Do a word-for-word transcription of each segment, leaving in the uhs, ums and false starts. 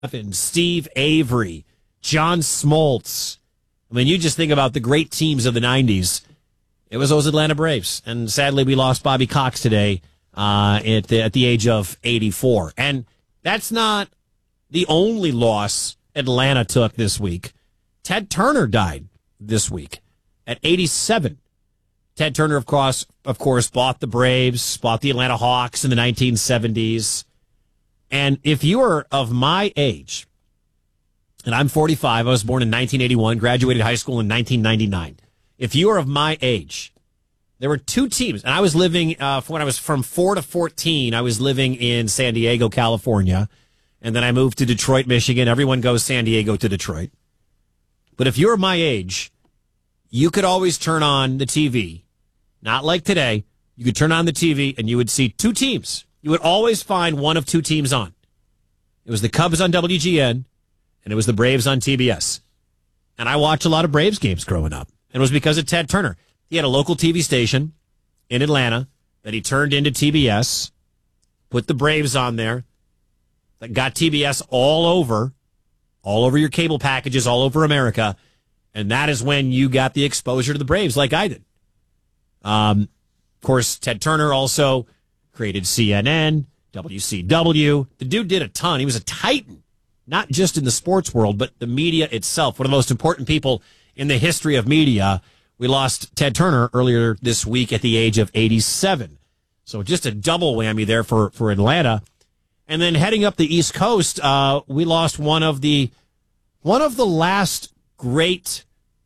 and Steve Avery, John Smoltz. I mean, you just think about the great teams of the nineties. It was those Atlanta Braves. And sadly, we lost Bobby Cox today uh, at, the, at the age of eighty-four. And that's not the only loss Atlanta took this week. Ted Turner died this week at eighty-seven. Ted Turner, of course, of course, bought the Braves, bought the Atlanta Hawks in the nineteen seventies. And if you are of my age, and I'm forty-five, I was born in nineteen eighty-one, graduated high school in nineteen ninety-nine. If you are of my age, there were two teams, and I was living, uh, when I was from four to fourteen, I was living in San Diego, California, and then I moved to Detroit, Michigan. Everyone goes San Diego to Detroit. But if you're my age, you could always turn on the T V. Not like today. You could turn on the T V and you would see two teams. You would always find one of two teams on. It was the Cubs on W G N, and it was the Braves on T B S. And I watched a lot of Braves games growing up. And it was because of Ted Turner. He had a local T V station in Atlanta that he turned into T B S, put the Braves on there, that got T B S all over, all over your cable packages, all over America. And that is when you got the exposure to the Braves like I did. Um, of course, Ted Turner also created C N N, W C W. The dude did a ton. He was a titan, not just in the sports world, but the media itself. One of the most important people in the history of media. We lost Ted Turner earlier this week at the age of eighty-seven. So just a double whammy there for, for Atlanta. And then heading up the East Coast, uh, we lost one of the, one of the last great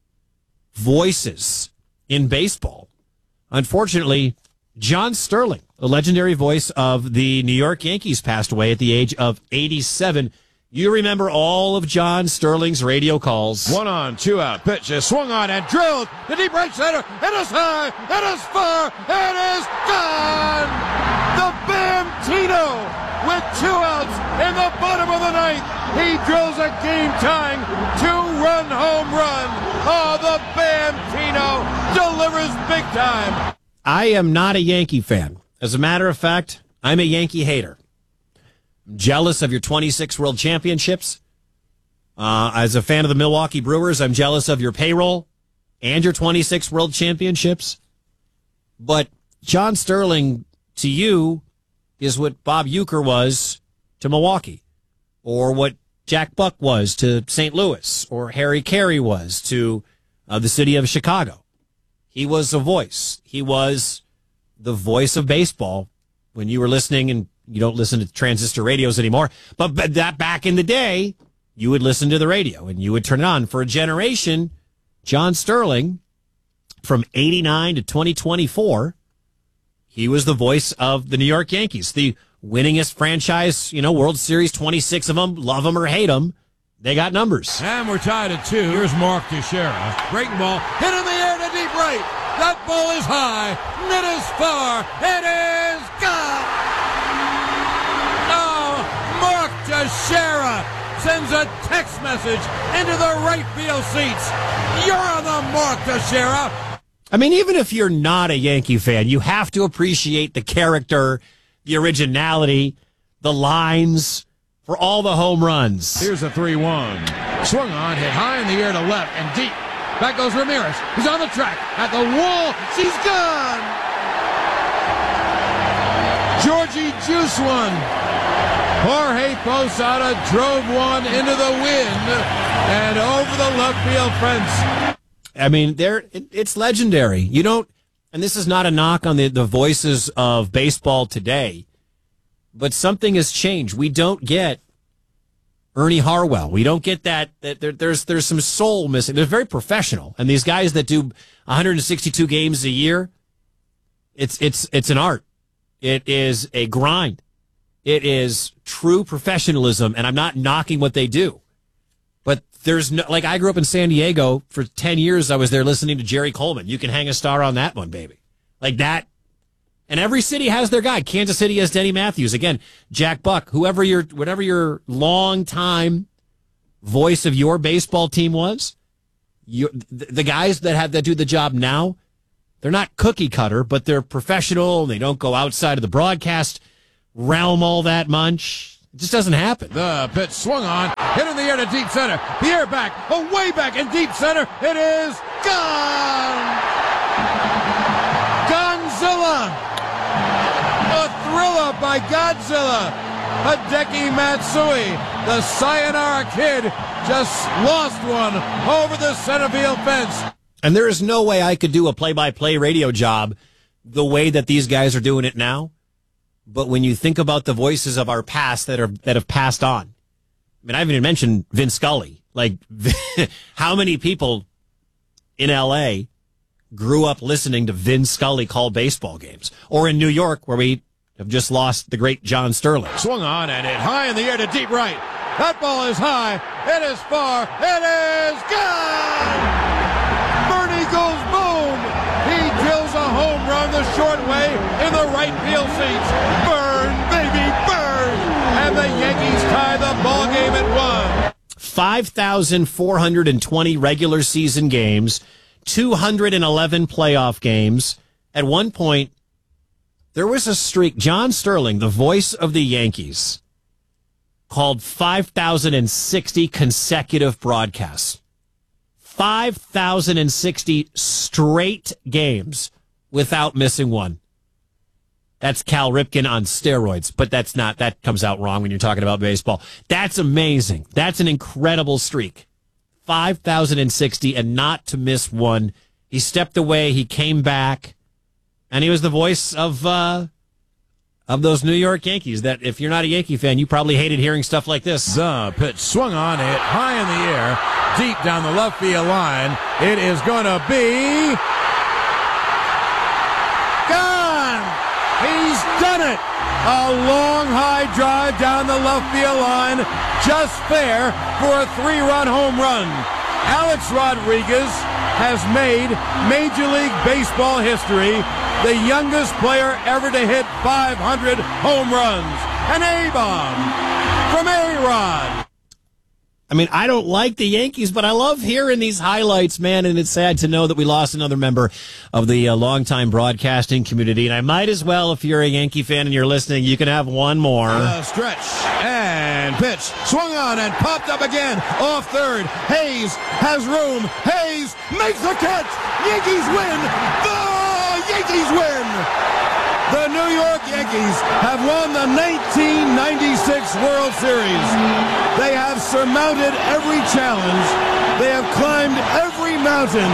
voices in baseball. Unfortunately, John Sterling, the legendary voice of the New York Yankees, passed away at the age of eighty-seven. You remember all of John Sterling's radio calls. One on, two out, pitch is swung on and drilled. The deep right center. It is high. It is far. It is gone. The Bambino with two outs in the bottom of the ninth. He drills a game-tying two-run home run. Oh, the Bambino delivers big time. I am not a Yankee fan. As a matter of fact, I'm a Yankee hater. I'm jealous of your twenty-six World Championships. Uh, as a fan of the Milwaukee Brewers, I'm jealous of your payroll and your twenty-six World Championships. But John Sterling, to you, is what Bob Uecker was to Milwaukee, or what Jack Buck was to Saint Louis, or Harry Carey was to uh, the city of Chicago. He was a voice. He was the voice of baseball when you were listening, and you don't listen to transistor radios anymore. But, but that back in the day, you would listen to the radio and you would turn it on. For a generation, John Sterling, from eighty-nine to twenty twenty-four, he was the voice of the New York Yankees, the winningest franchise, you know, World Series, twenty-six of them, love them or hate them. They got numbers. And we're tied at two. Here's Mark Teixeira. Breaking ball, hit in the air to deep right. That ball is high. It is far. It is gone. Oh, Mark Teixeira sends a text message into the right field seats. You're on the Mark Teixeira. I mean, even if you're not a Yankee fan, you have to appreciate the character, the originality, the lines, for all the home runs. Here's a three one. Swung on, hit high in the air to left and deep. Back goes Ramirez. He's on the track. At the wall. She's gone. Georgie Juice one. Jorge Posada drove one into the wind and over the left field fence. I mean, there it, it's legendary. You don't, and this is not a knock on the, the voices of baseball today, but something has changed. We don't get Ernie Harwell. We don't get that. that there, there's there's some soul missing. They're very professional, and these guys that do one hundred sixty-two games a year, it's it's it's an art. It is a grind. It is true professionalism, and I'm not knocking what they do. But there's no, like, I grew up in San Diego for ten years. I was there listening to Jerry Coleman. You can hang a star on that one, baby. Like that. And every city has their guy. Kansas City has Denny Matthews. Again, Jack Buck, whoever your, whatever your long time voice of your baseball team was, you, the, the guys that have, that do the job now, they're not cookie cutter, but they're professional. And they don't go outside of the broadcast realm all that much. It just doesn't happen. The pitch swung on, hit in the air to deep center. Pierre back, away back in deep center. It is gone! Godzilla! A thriller by Godzilla. Hideki Matsui, the Sayonara Kid, just lost one over the center field fence. And there is no way I could do a play-by-play radio job the way that these guys are doing it now. But when you think about the voices of our past that are that have passed on, I mean, I haven't even mentioned Vin Scully. Like, how many people in L A grew up listening to Vin Scully call baseball games? Or in New York, where we have just lost the great John Sterling. Swung on and hit high in the air to deep right. That ball is high. It is far. It is gone! Bernie goes boom. He drills a home run the short way in the right field seats. Burn, baby, burn! And the Yankees tie the ball game at one. five thousand four hundred twenty regular season games, two hundred eleven playoff games. At one point, there was a streak. John Sterling, the voice of the Yankees, called five thousand sixty consecutive broadcasts. five thousand sixty straight games without missing one. That's Cal Ripken on steroids, but that's not, that comes out wrong when you're talking about baseball. That's amazing. That's an incredible streak. five thousand sixty and not to miss one. He stepped away, he came back, and he was the voice of uh, of those New York Yankees that, if you're not a Yankee fan, you probably hated hearing stuff like this. The pitch swung on, hit high in the air, deep down the left field line. It is going to be gone. He's done it. A long high drive down the left field line, just fair for a three-run home run. Alex Rodriguez has made Major League Baseball history, the youngest player ever to hit five hundred home runs. An A-bomb from A-Rod. I mean, I don't like the Yankees, but I love hearing these highlights, man, and it's sad to know that we lost another member of the uh, longtime broadcasting community, and I might as well, if you're a Yankee fan and you're listening, you can have one more. Uh, stretch and pitch. Swung on and popped up again off third. Hayes has room. Hayes makes the catch. Yankees win. The Yankees win. The New York Yankees have won the nineteen ninety-six World Series. They have surmounted every challenge. They have climbed every mountain.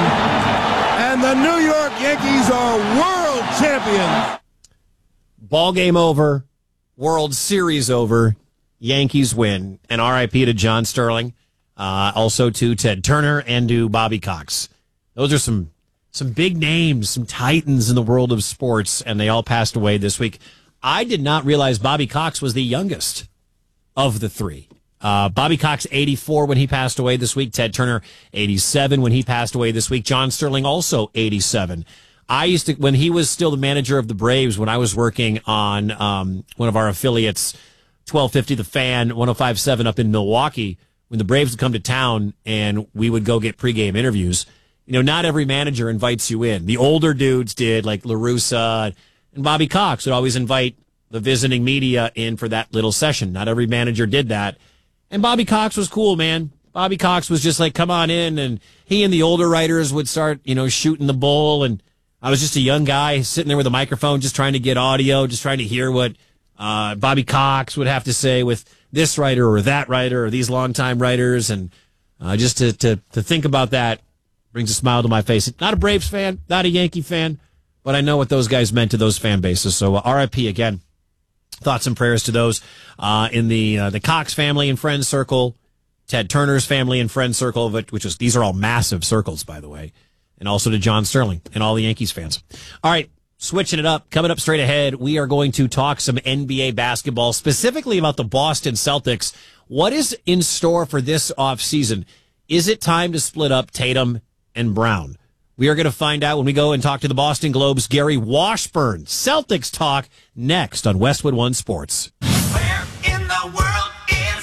And the New York Yankees are world champions. Ball game over. World Series over. Yankees win. And R I P to John Sterling. Uh, also to Ted Turner and to Bobby Cox. Those are some... Some big names, some titans in the world of sports, and they all passed away this week. I did not realize Bobby Cox was the youngest of the three. Uh, Bobby Cox, eighty-four when he passed away this week. Ted Turner, eighty-seven when he passed away this week. John Sterling, also eighty-seven. I used to, when he was still the manager of the Braves, when I was working on um, one of our affiliates, twelve fifty The Fan, one oh five point seven up in Milwaukee, when the Braves would come to town and we would go get pregame interviews. You know, not every manager invites you in. The older dudes did, like La Russa, and Bobby Cox would always invite the visiting media in for that little session. Not every manager did that. And Bobby Cox was cool, man. Bobby Cox was just like, come on in. And he and the older writers would start, you know, shooting the bull. And I was just a young guy sitting there with a microphone, just trying to get audio, just trying to hear what uh, Bobby Cox would have to say with this writer or that writer or these longtime writers. And uh, just to, to, to think about that brings a smile to my face. Not a Braves fan, not a Yankee fan, but I know what those guys meant to those fan bases. So uh, R I P again. Thoughts and prayers to those uh, in the uh, the Cox family and friends circle, Ted Turner's family and friends circle, which is, these are all massive circles, by the way, and also to John Sterling and all the Yankees fans. All right, switching it up, coming up straight ahead, we are going to talk some N B A basketball, specifically about the Boston Celtics. What is in store for this offseason? Is it time to split up Tatum and Brown? We are going to find out when we go and talk to the Boston Globe's Gary Washburn. Celtics talk next on Westwood One Sports. Where in the world is Harry?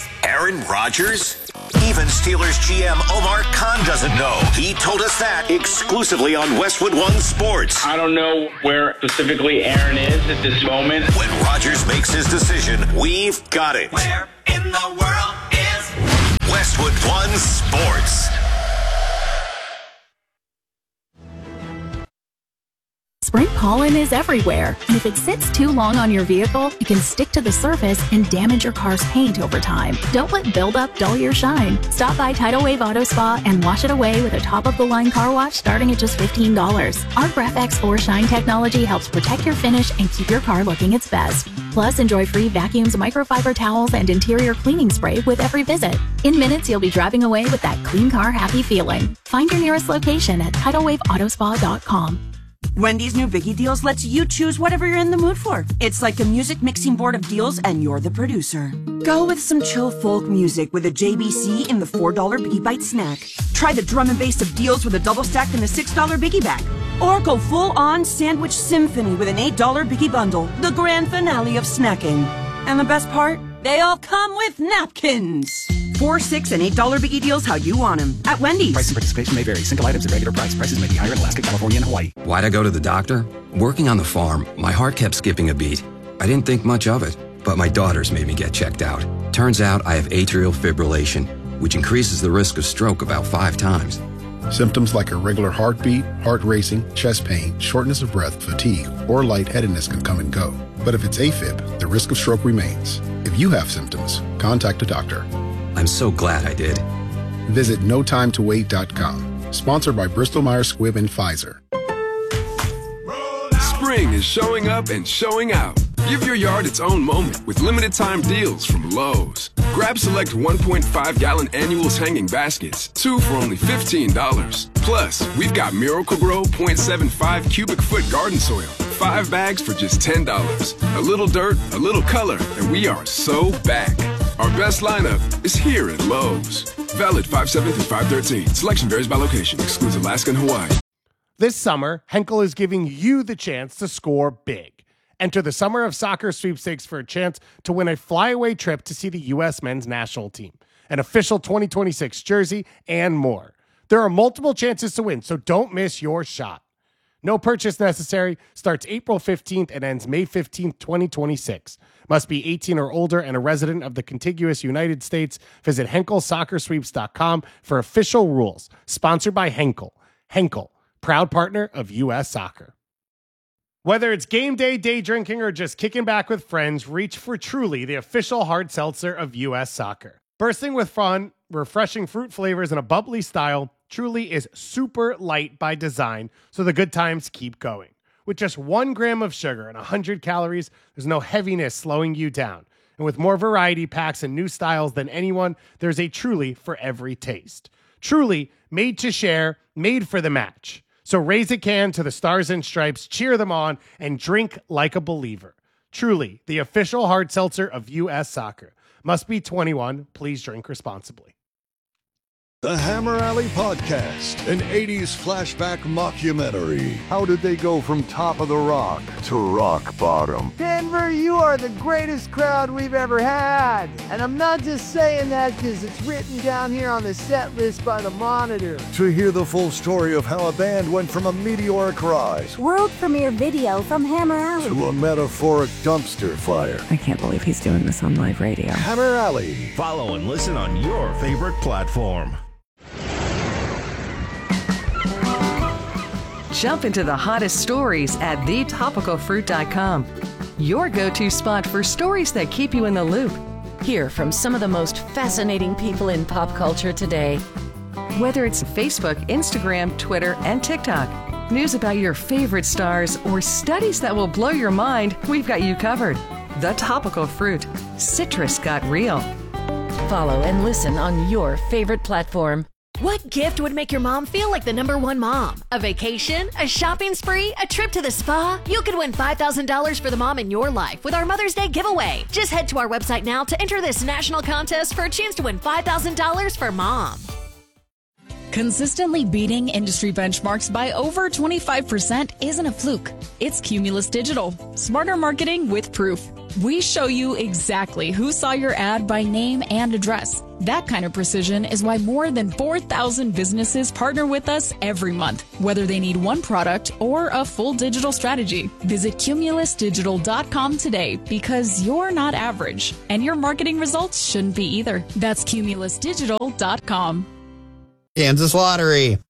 Aaron Rodgers? Even Steelers G M Omar Khan doesn't know. He told us that exclusively on Westwood One Sports. I don't know where specifically Aaron is at this moment. When Rodgers makes his decision, we've got it. Where in the world is Westwood One Sports? Spring pollen is everywhere, and if it sits too long on your vehicle, it can stick to the surface and damage your car's paint over time. Don't let buildup dull your shine. Stop by Tidal Wave Auto Spa and wash it away with a top-of-the-line car wash starting at just fifteen dollars. Our Graph X four Shine technology helps protect your finish and keep your car looking its best. Plus, enjoy free vacuums, microfiber towels, and interior cleaning spray with every visit. In minutes, you'll be driving away with that clean car happy feeling. Find your nearest location at tidal wave auto spa dot com. Wendy's new Biggie Deals lets you choose whatever you're in the mood for. It's like a music mixing board of deals, and you're the producer. Go with some chill folk music with a J B C in the four dollar Biggie Bite snack. Try the drum and bass of deals with a double stack in the six dollar Biggie bag. Or go full-on sandwich symphony with an eight dollar Biggie bundle, the grand finale of snacking. And the best part? They all come with napkins. Four, six, and eight dollar Biggie Deals how you want them at Wendy's. Price and participation may vary. Single items at regular price. Prices may be higher in Alaska, California, and Hawaii. Why'd I go to the doctor? Working on the farm, my heart kept skipping a beat. I didn't think much of it, but my daughters made me get checked out. Turns out I have atrial fibrillation, which increases the risk of stroke about five times. Symptoms like irregular heartbeat, heart racing, chest pain, shortness of breath, fatigue, or lightheadedness can come and go. But if it's AFib, the risk of stroke remains. If you have symptoms, contact a doctor. I'm so glad I did. Visit no time to wait dot com. Sponsored by Bristol Myers Squibb and Pfizer. Spring is showing up and showing out. Give your yard its own moment with limited time deals from Lowe's. Grab select one point five gallon annuals hanging baskets, two for only fifteen dollars. Plus, we've got Miracle-Gro point seven five cubic foot garden soil, five bags for just ten dollars. A little dirt, a little color, and we are so back. Our best lineup is here at Lowe's. Valid five seven through five thirteen. Selection varies by location. Excludes Alaska and Hawaii. This summer, Henkel is giving you the chance to score big. Enter the Summer of Soccer sweepstakes for a chance to win a flyaway trip to see the U S men's national team, an official twenty twenty-six jersey, and more. There are multiple chances to win, so don't miss your shot. No purchase necessary. Starts April fifteenth and ends May fifteenth, twenty twenty-six. Must be eighteen or older and a resident of the contiguous United States. Visit henkel soccer sweeps dot com for official rules. Sponsored by Henkel. Henkel, proud partner of U S Soccer. Whether it's game day, day drinking, or just kicking back with friends, reach for Truly, the official hard seltzer of U S Soccer. Bursting with fun, refreshing fruit flavors, and a bubbly style, Truly is super light by design, so the good times keep going. With just one gram of sugar and one hundred calories, there's no heaviness slowing you down. And with more variety packs and new styles than anyone, there's a Truly for every taste. Truly, made to share, made for the match. So raise a can to the Stars and Stripes, cheer them on, and drink like a believer. Truly, the official hard seltzer of U S Soccer. Must be twenty-one. Please drink responsibly. The Hammer Alley Podcast, an eighties flashback mockumentary. How did they go from top of the rock to rock bottom? Denver, you are the greatest crowd we've ever had. And I'm not just saying that because it's written down here on the set list by the Monitor. To hear the full story of how a band went from a meteoric rise, world premiere video from Hammer Alley, to a metaphoric dumpster fire. I can't believe he's doing this on live radio. Hammer Alley. Follow and listen on your favorite platform. Jump into the hottest stories at the topical fruit dot com. Your go-to spot for stories that keep you in the loop. Hear from some of the most fascinating people in pop culture today. Whether it's Facebook, Instagram, Twitter, and TikTok, news about your favorite stars, or studies that will blow your mind, we've got you covered. The Topical Fruit. Citrus got real. Follow and listen on your favorite platform. What gift would make your mom feel like the number one mom? A vacation? A shopping spree? A trip to the spa? You could win five thousand dollars for the mom in your life with our Mother's Day giveaway. Just head to our website now to enter this national contest for a chance to win five thousand dollars for mom. Consistently beating industry benchmarks by over twenty-five percent isn't a fluke. It's Cumulus Digital. Smarter marketing with proof. We show you exactly who saw your ad by name and address. That kind of precision is why more than four thousand businesses partner with us every month, whether they need one product or a full digital strategy. Visit Cumulus Digital dot com today because you're not average, and your marketing results shouldn't be either. That's Cumulus Digital dot com. Kansas Lottery.